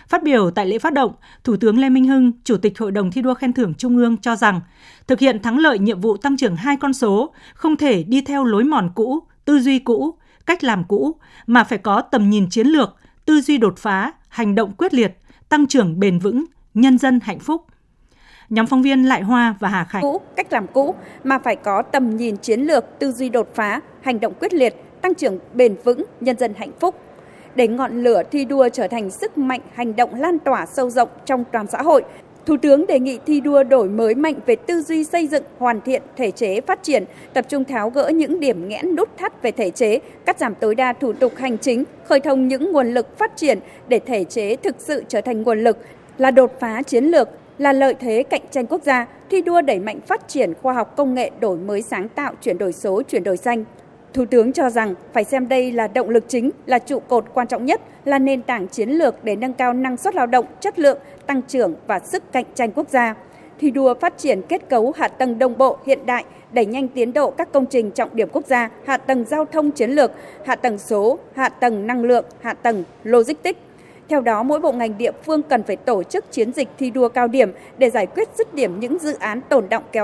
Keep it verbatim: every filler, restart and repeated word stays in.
Phát biểu tại lễ phát động, Thủ tướng Lê Minh Hưng, Chủ tịch Hội đồng thi đua khen thưởng Trung ương cho rằng, thực hiện thắng lợi nhiệm vụ tăng trưởng hai con số không thể đi theo lối mòn cũ, tư duy cũ, cách làm cũ, mà phải có tầm nhìn chiến lược, tư duy đột phá, hành động quyết liệt, tăng trưởng bền vững, nhân dân hạnh phúc. Nhóm phóng viên Lại Hoa và Hà Khánh. Cũ, cách làm cũ mà phải có tầm nhìn chiến lược, tư duy đột phá, hành động quyết liệt, tăng trưởng bền vững, nhân dân hạnh phúc. Để ngọn lửa thi đua trở thành sức mạnh hành động lan tỏa sâu rộng trong toàn xã hội, Thủ tướng đề nghị thi đua đổi mới mạnh về tư duy xây dựng, hoàn thiện thể chế phát triển, tập trung tháo gỡ những điểm nghẽn nút thắt về thể chế, cắt giảm tối đa thủ tục hành chính, khơi thông những nguồn lực phát triển để thể chế thực sự trở thành nguồn lực, là đột phá chiến lược, là lợi thế cạnh tranh quốc gia, thi đua đẩy mạnh phát triển khoa học công nghệ, đổi mới sáng tạo, chuyển đổi số, chuyển đổi xanh. Thủ tướng cho rằng phải xem đây là động lực chính, là trụ cột quan trọng nhất, là nền tảng chiến lược để nâng cao năng suất lao động, chất lượng, tăng trưởng và sức cạnh tranh quốc gia. Thi đua phát triển kết cấu hạ tầng đồng bộ hiện đại, đẩy nhanh tiến độ các công trình trọng điểm quốc gia, hạ tầng giao thông chiến lược, hạ tầng số, hạ tầng năng lượng, hạ tầng logistics. Theo đó, mỗi bộ ngành địa phương cần phải tổ chức chiến dịch thi đua cao điểm để giải quyết dứt điểm những dự án tồn đọng kéo